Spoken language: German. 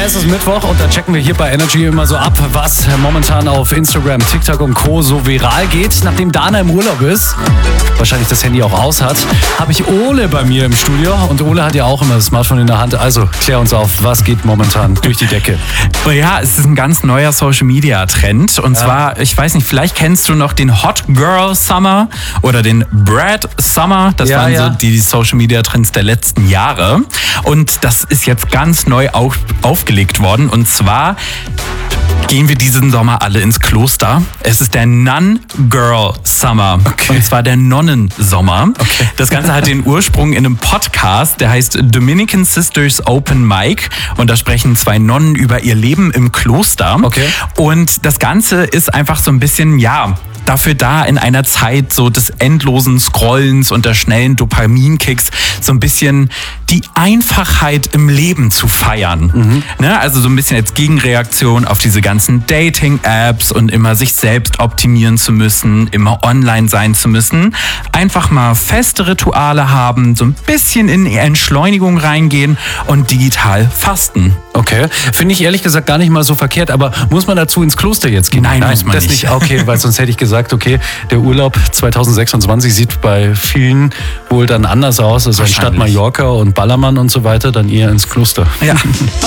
es ist Mittwoch und da checken wir hier bei Energy immer so ab, was momentan auf Instagram, TikTok und Co. so viral geht. Nachdem Dana im Urlaub ist, wahrscheinlich das Handy auch aus hat, habe ich Ole bei mir im Studio und Ole hat ja auch immer das Smartphone in der Hand. Also klär uns auf, was geht momentan durch die Decke? Ja, es ist ein ganz neuer Social-Media-Trend und zwar, ich weiß nicht, vielleicht kennst du noch den Hot Girl Summer oder den Brad Summer. Das waren so die Social-Media-Trends der letzten Jahre und das ist jetzt ganz neu aufgelegt worden und zwar gehen wir diesen Sommer alle ins Kloster. Es ist der Nun Girl Summer. Okay. Und zwar der Nonnensommer. Okay. Das Ganze hat den Ursprung in einem Podcast, der heißt Dominican Sisters Open Mic. Und da sprechen zwei Nonnen über ihr Leben im Kloster. Okay. Und das Ganze ist einfach so ein bisschen, dafür da in einer Zeit so des endlosen Scrollens und der schnellen Dopaminkicks so ein bisschen die Einfachheit im Leben zu feiern. Ne? Also so ein bisschen als Gegenreaktion auf diese ganzen Dating-Apps und immer sich selbst optimieren zu müssen, immer online sein zu müssen. Einfach mal feste Rituale haben, so ein bisschen in Entschleunigung reingehen und digital fasten. Okay, finde ich ehrlich gesagt gar nicht mal so verkehrt, aber muss man dazu ins Kloster jetzt gehen? Nein, muss man das nicht. Okay, weil sonst hätte ich gesagt, okay, der Urlaub 2026 sieht bei vielen wohl dann anders aus. Also anstatt Mallorca und Ballermann und so weiter, dann eher ins Kloster. Ja.